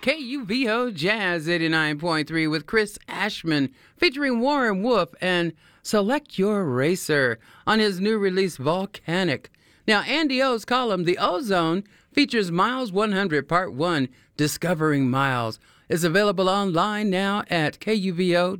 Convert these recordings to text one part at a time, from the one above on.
KUVO Jazz 89.3 with Chris Ashman featuring Warren Wolf and Select Your Racer on his new release Volcanic. Now, Andy O's column, The Ozone, features Miles 100 Part 1, Discovering Miles. It's available online now at kuvo.org.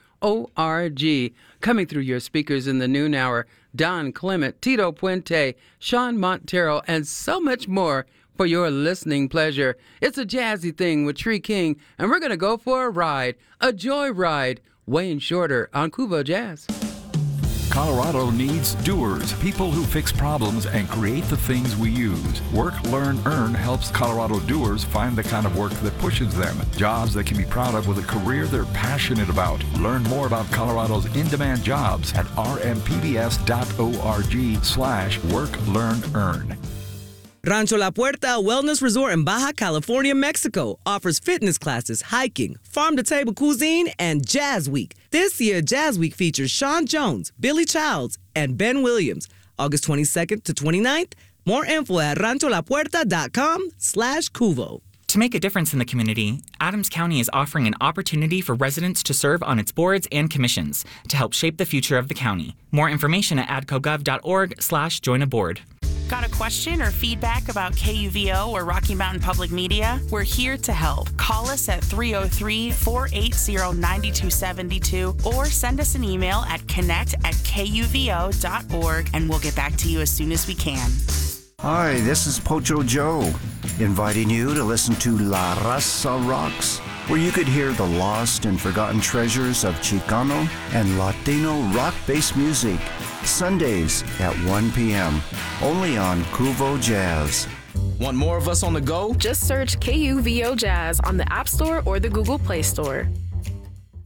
Coming through your speakers in the noon hour, Don Clement, Tito Puente, Sean Montero, and so much more for your listening pleasure. It's a jazzy thing with Tree King, and we're going to go for a ride, a joy ride. Wayne Shorter on Kuvo Jazz. Colorado needs doers, people who fix problems and create the things we use. Work, Learn, Earn helps Colorado doers find the kind of work that pushes them. Jobs they can be proud of with a career they're passionate about. Learn more about Colorado's in-demand jobs at rmpbs.org/Work, Learn, Earn. Rancho La Puerta Wellness Resort in Baja California, Mexico offers fitness classes, hiking, farm-to-table cuisine, and Jazz Week. This year, Jazz Week features Sean Jones, Billy Childs, and Ben Williams, August 22nd to 29th. More info at rancholapuerta.com/Cuvo. To make a difference in the community, Adams County is offering an opportunity for residents to serve on its boards and commissions to help shape the future of the county. More information at adcogov.org/join-a-board. Got a question or feedback about KUVO or Rocky Mountain Public Media? We're here to help. Call us at 303-480-9272 or send us an email at connect@kuvo.org and we'll get back to you as soon as we can. Hi, this is Pocho Joe, inviting you to listen to La Raza Rocks, where you could hear the lost and forgotten treasures of Chicano and Latino rock-based music, Sundays at 1 p.m., only on Kuvo Jazz. Want more of us on the go? Just search KUVO Jazz on the App Store or the Google Play Store.